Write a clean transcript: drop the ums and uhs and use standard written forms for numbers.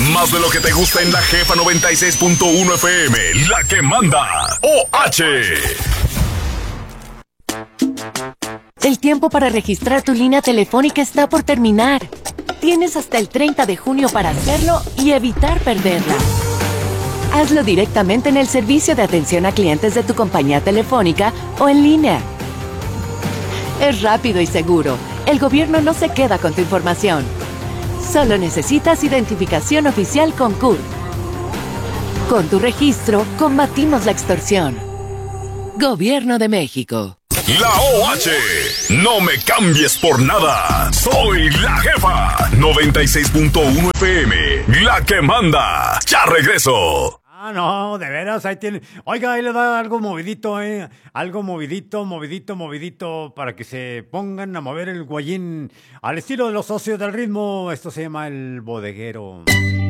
Más de lo que te gusta en la Jefa 96.1 FM, la que manda. OH. El tiempo para registrar tu línea telefónica está por terminar. Tienes hasta el 30 de junio para hacerlo y evitar perderla. Hazlo directamente en el servicio de atención a clientes de tu compañía telefónica o en línea. Es rápido y seguro. El gobierno no se queda con tu información. Solo necesitas identificación oficial con CURP. Con tu registro, combatimos la extorsión. Gobierno de México. La OH. No me cambies por nada. Soy la Jefa 96.1 FM, la que manda. Ya regreso. No, de veras, ahí tiene. Oiga, ahí le da algo movidito, algo movidito, para que se pongan a mover el guayín al estilo de los socios del ritmo. Esto se llama el bodeguero.